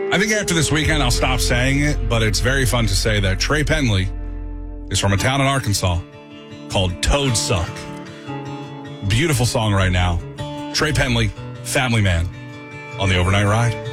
I think after this weekend, I'll stop saying it, but it's very fun to say that Trey Penley is from a town in Arkansas called Toad Suck. Beautiful song right now. Trey Penley, Family Man, on the Overnight Ride.